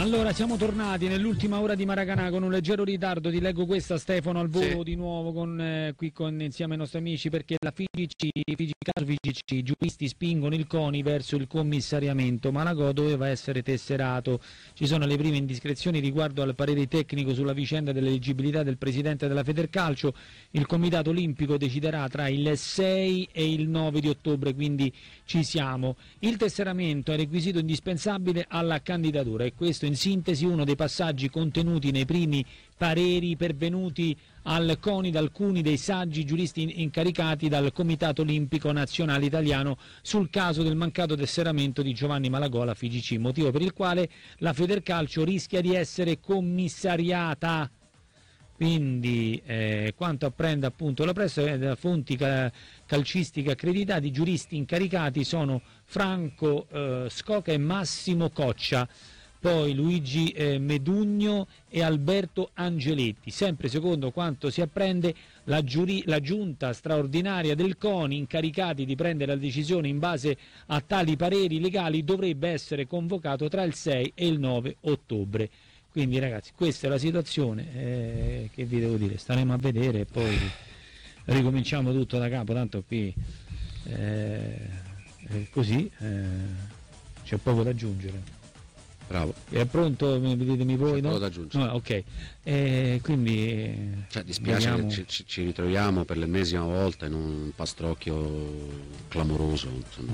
Allora, siamo tornati nell'ultima ora di Maracanà con un leggero ritardo. Ti leggo questa, Stefano, al volo di nuovo insieme ai nostri amici, perché la FIGC, giuristi spingono il CONI verso il commissariamento. Malagò doveva essere tesserato. Ci sono le prime indiscrezioni riguardo al parere tecnico sulla vicenda dell'eleggibilità del presidente della Federcalcio. Il Comitato Olimpico deciderà tra il 6 e il 9 di ottobre, quindi ci siamo. Il tesseramento è requisito indispensabile alla candidatura e questo in sintesi uno dei passaggi contenuti nei primi pareri pervenuti al CONI da alcuni dei saggi giuristi incaricati dal Comitato Olimpico Nazionale Italiano sul caso del mancato tesseramento di Giovanni Malagò alla FIGC, motivo per il quale la Federcalcio rischia di essere commissariata. Quindi quanto apprende appunto la pressa, da fonti calcistiche accreditate, i giuristi incaricati sono Franco Scoca e Massimo Coccia, poi Luigi Medugno e Alberto Angeletti. Sempre secondo quanto si apprende, la giunta straordinaria del CONI, incaricati di prendere la decisione in base a tali pareri legali, dovrebbe essere convocato tra il 6 e il 9 ottobre. Quindi ragazzi, questa è la situazione, che vi devo dire, staremo a vedere e poi ricominciamo tutto da capo, tanto qui così c'è poco da aggiungere. Bravo. È pronto? Ditemi voi, no? Da aggiungere. No, ok. Quindi dispiace vediamo... che ci ritroviamo per l'ennesima volta in un pastrocchio clamoroso, insomma.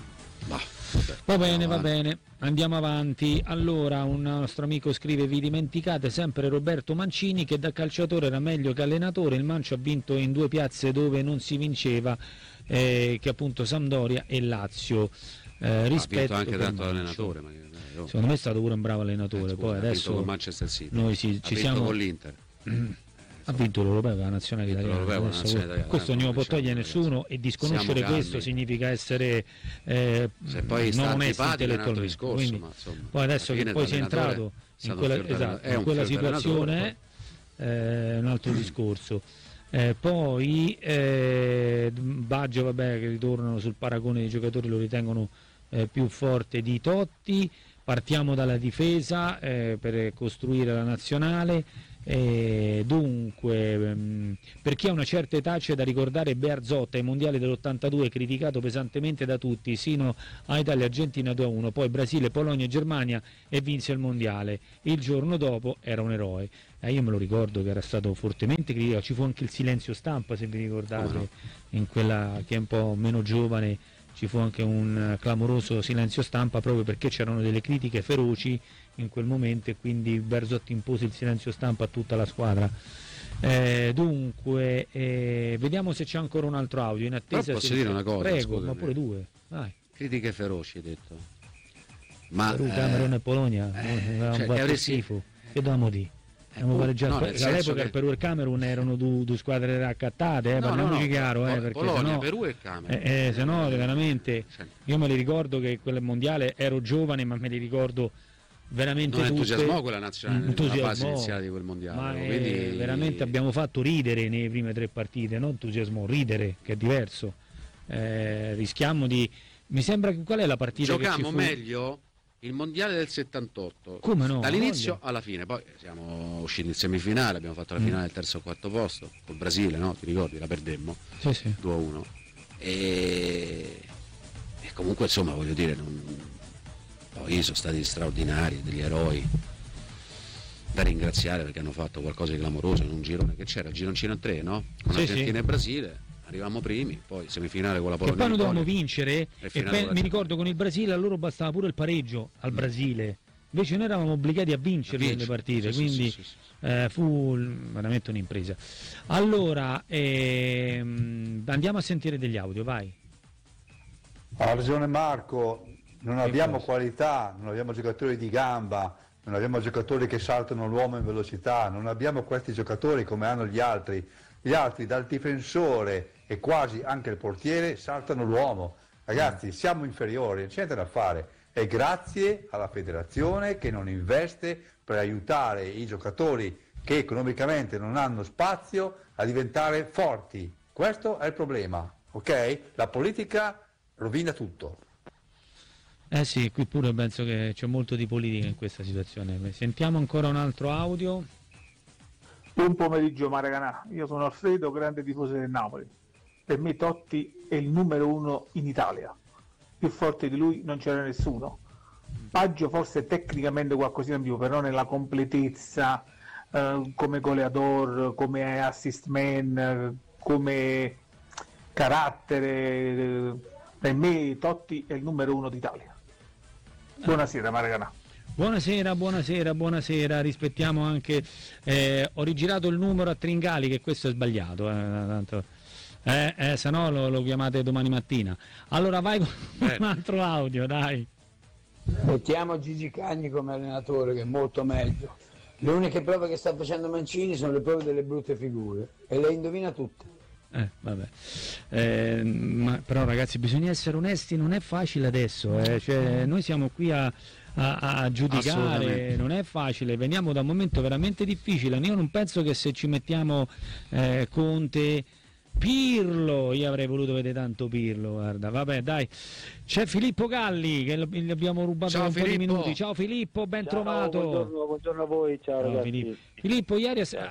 Va bene, andiamo avanti. Allora, un nostro amico scrive: vi dimenticate sempre Roberto Mancini, che da calciatore era meglio che allenatore. Il Mancio ha vinto in due piazze dove non si vinceva, che appunto Sampdoria e Lazio. Rispetto ha vinto anche tanto allenatore, secondo me è stato pure un bravo allenatore. Poi adesso con Manchester City, noi ci siamo con l'Inter. Ha vinto l'Europeo con la nazionale italiana. Questo non lo può togliere nessuno, e disconoscere questo significa essere se poi non onesti intellettualmente. Discorso, quindi, ma insomma, poi adesso che poi si è entrato in quella situazione è un altro discorso. Poi Baggio, vabbè, che ritornano sul paragone dei giocatori, lo ritengono più forte di Totti. Partiamo dalla difesa per costruire la nazionale. Dunque, per chi ha una certa età c'è da ricordare Bearzotta ai mondiali dell'82, criticato pesantemente da tutti, sino a Italia-Argentina 2-1, poi Brasile, Polonia e Germania, e vinse il mondiale. Il giorno dopo era un eroe. Io me lo ricordo che era stato fortemente criticato, ci fu anche il silenzio stampa, se vi ricordate, in quella che è un po' meno giovane. Ci fu anche un clamoroso silenzio stampa proprio perché c'erano delle critiche feroci in quel momento, e quindi Bearzotti impose il silenzio stampa a tutta la squadra. Dunque, vediamo se c'è ancora un altro audio in attesa. Però posso dire una cosa? Prego, ma pure due. Vai. Critiche feroci, hai detto. Ma Camerone e Polonia avevamo fatto schifo. Che dovevamo dire? All'epoca il Perù e il Camerun erano due squadre raccattate, parliamoci chiaro, perché Polonia, sennò, Perù e Camerun, se no veramente io me li ricordo che quel mondiale ero giovane, ma me li ricordo veramente non tutte. Entusiasmò quella nazionale nella fase iniziale di quel mondiale, ma veramente abbiamo fatto ridere nelle prime tre partite, non entusiasmò, ridere, che è diverso. Rischiamo di, mi sembra, qual è la partita giocammo che ci fu? Meglio il mondiale del 78, come no, dall'inizio alla fine. Poi siamo usciti in semifinale, abbiamo fatto la finale del terzo o quarto posto col Brasile, no? Ti ricordi? La perdemmo 2-1 e comunque insomma, voglio dire, poi sono stati straordinari, degli eroi da ringraziare, perché hanno fatto qualcosa di clamoroso in un girone che c'era, il gironcino 3, no? Con Argentina e Brasile. Arrivavamo primi, poi semifinale con la Polonia. E poi noi dovevamo vincere, mi ricordo con il Brasile, a loro bastava pure il pareggio al Brasile, invece noi eravamo obbligati a vincere le partite, quindi fu veramente un'impresa. Allora, andiamo a sentire degli audio, vai. Ha ragione Marco, non abbiamo qualità, non abbiamo giocatori di gamba, non abbiamo giocatori che saltano l'uomo in velocità, non abbiamo questi giocatori come hanno gli altri. Gli altri, dal difensore e quasi anche il portiere, saltano l'uomo. Ragazzi, siamo inferiori, non c'è niente da fare. E grazie alla federazione che non investe per aiutare i giocatori che economicamente non hanno spazio a diventare forti. Questo è il problema, ok? La politica rovina tutto. Sì, qui pure penso che c'è molto di politica in questa situazione. Sentiamo ancora un altro audio. Buon pomeriggio Maracanà, io sono Alfredo, grande tifoso del Napoli. Per me Totti è il numero 1 in Italia, più forte di lui non c'era nessuno. Baggio forse tecnicamente qualcosina in più, però nella completezza, come goleador, come assist man, come carattere, per me Totti è il numero 1 d'Italia. Buonasera Maracanà. Buonasera, rispettiamo anche, ho rigirato il numero a Tringali, che questo è sbagliato, tanto, se no lo chiamate domani mattina. Allora vai con un altro audio, dai. Mettiamo Gigi Cagni come allenatore, che è molto meglio. Le uniche prove che sta facendo Mancini sono le prove delle brutte figure e le indovina tutte. Vabbè. Ma però ragazzi, bisogna essere onesti, non è facile adesso, cioè, noi siamo qui a giudicare, non è facile, veniamo da un momento veramente difficile. Io non penso che se ci mettiamo Conte, Pirlo, io avrei voluto vedere tanto Pirlo, guarda, vabbè dai, c'è Filippo Galli che gli abbiamo rubato un po' di minuti. Ciao Filippo, ben trovato. Buongiorno a voi, ciao ragazzi. Filippo, ieri